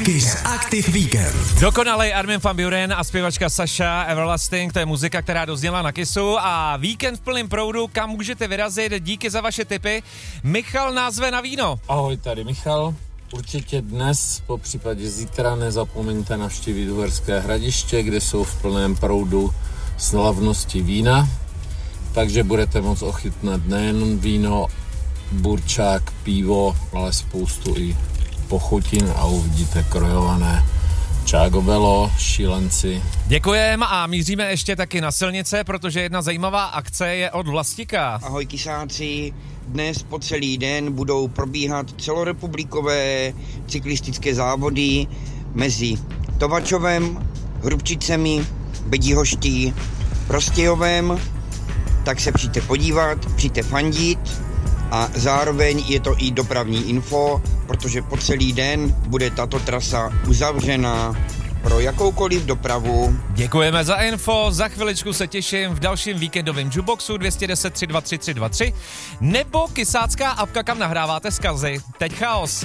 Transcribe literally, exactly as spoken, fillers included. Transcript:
Kiss Active Weekend. Dokonalej Armin van Buuren a zpěvačka Sasha Everlasting, to je muzika, která dozněla na Kissu a víkend v plném proudu, kam můžete vyrazit, díky za vaše tipy. Michal nás zve na víno. Ahoj, tady Michal. Určitě dnes, po případě zítra, nezapomeňte navštívit Uherské Hradiště, kde jsou v plném proudu slavnosti vína. Takže budete moct ochutnat nejen víno, burčák, pivo, ale spoustu i pochutin a uvidíte krojované čágobelo, šílenci. Děkujem a míříme ještě taky na silnice, protože jedna zajímavá akce je od Vlastika. Ahoj kysáci, dnes po celý den budou probíhat celorepublikové cyklistické závody mezi Tovačovem, Hrubčicemi, Bedíhoští, Prostějovem, tak se přijďte podívat, přijďte fandit a zároveň je to i dopravní info, protože po celý den bude tato trasa uzavřena pro jakoukoliv dopravu. Děkujeme za info, za chviličku se těším v dalším víkendovém jukeboxu dva jedna deset tři dva tři tři dva tři nebo kysácká apka, kam nahráváte zkazy. Teď chaos.